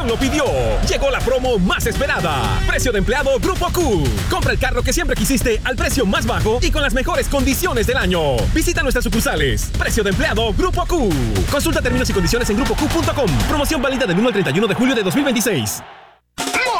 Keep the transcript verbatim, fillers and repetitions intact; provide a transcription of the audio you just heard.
corazón lo pidió. Llegó la promo más esperada. Precio de empleado Grupo Q. Compra el carro que siempre quisiste al precio más bajo y con las mejores condiciones del año. Visita nuestras sucursales. Precio de empleado Grupo Q. Consulta términos y condiciones en grupo q punto com. Promoción válida del uno al treinta y uno de julio de dos mil veintiséis.